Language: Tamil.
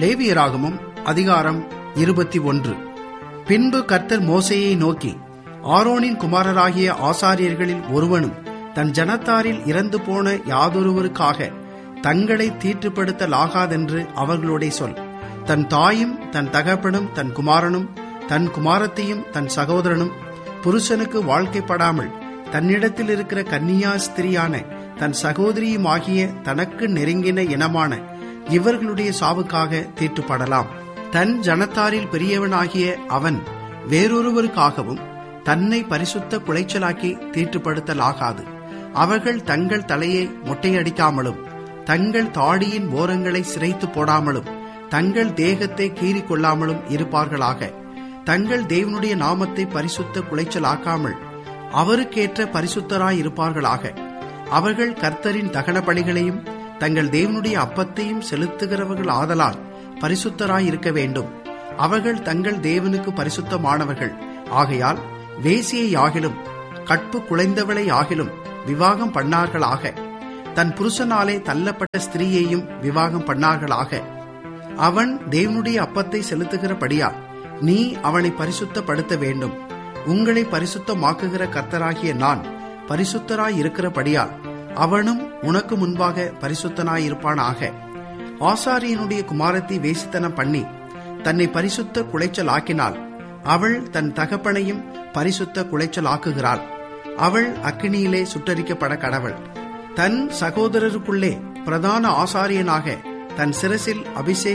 லேவியராகமம் அதிகாரம் 21. பின்பு கர்த்தர் மோசேயை நோக்கி, ஆரோனின் குமாரராகிய ஆசாரியர்களில் ஒருவனும் தன் ஜனத்தாரில் இறந்து போன யாதொருவருக்காக தங்களை தீட்டுப்படுத்தலாகாதென்று அவர்களோடே சொல். தன் தாயும் தன் தகப்பனும் தன் குமாரனும் தன் குமாரத்தையும் தன் சகோதரனும் புருஷனுக்கு வாழ்க்கைப்படாமல் தன்னிடத்தில் இருக்கிற கன்னியா ஸ்திரியான தன் சகோதரியுமாகிய தனக்கு நெருங்கின இனமான இவர்களுடைய சாவுக்காக தீட்டுப்படலாம். தன் ஜனத்தாரில் பெரியவனாகிய அவன் வேறொருவருக்காகவும் தன்னை பரிசுத்த குலைச்சலாக்கி தீட்டுப்படுத்தலாகாது. அவர்கள் தங்கள் தலையை மொட்டையடிக்காமலும் தங்கள் தாடியின் ஓரங்களை சிரைத்து போடாமலும் தங்கள் தேகத்தை கீறிக் கொள்ளாமலும் இருப்பார்களாக. தங்கள் தேவனுடைய நாமத்தை பரிசுத்த குலைச்சலாக்காமல் அவருக்கேற்ற பரிசுத்தராயிருப்பார்களாக. அவர்கள் கர்த்தரின் தகன பலிகளையும் தங்கள் தேவனுடைய அப்பத்தையும் செலுத்துகிறவர்கள் ஆதலால் பரிசுத்தராயிருக்க வேண்டும். அவர்கள் தங்கள் தேவனுக்கு பரிசுத்தமானவர்கள் ஆகையால் வேசியை ஆகிலும் கற்பு குலைந்தவளை ஆகிலும் விவாகம் பண்ணார்களாக. தன் புருஷனாலே தள்ளப்பட்ட ஸ்திரீயையும் விவாகம் பண்ணார்களாக. அவன் தேவனுடைய அப்பத்தை செலுத்துகிறபடியால் நீ அவனை பரிசுத்தப்படுத்த வேண்டும். உங்களை பரிசுத்தமாக்குகிற கர்த்தராகிய நான் பரிசுத்தராயிருக்கிறபடியால் அவனும் உனக்கு முன்பாக பரிசுத்தனாயிருப்பானாக. ஆசாரியனுடைய குமாரத்தை வேசித்தனம் பண்ணி தன்னை பரிசுத்த குலைச்சலாக்கினாள். அவள் தன் தகப்பனையும் பரிசுத்த குலைச்சலாக்குகிறாள். அவள் அக்கினியிலே சுட்டரிக்கப்பட கடவள். தன் சகோதரருக்குள்ளே பிரதான ஆசாரியனாக தன் சிரசில் அபிஷேகம்